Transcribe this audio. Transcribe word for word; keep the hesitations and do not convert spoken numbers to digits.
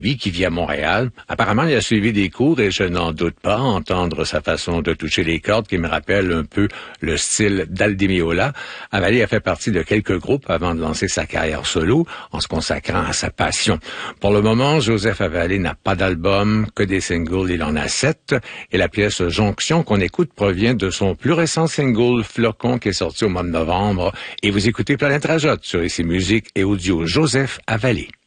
Lui qui vit à Montréal. Apparemment, il a suivi des cours et je n'en doute pas entendre sa façon de toucher les cordes qui me rappelle un peu le style d'Aldi Meola. Avalé a fait partie de quelques groupes avant de lancer sa carrière solo en se consacrant à sa passion. Pour le moment, Joseph Avalé n'a pas d'album, que des singles, il en a sept. Et la pièce Jonction qu'on écoute provient de son plus récent single Flocon qui est sorti au mois de novembre. Et vous écoutez Planète Rajotte sur Ici Musique et Audio Joseph Avalé.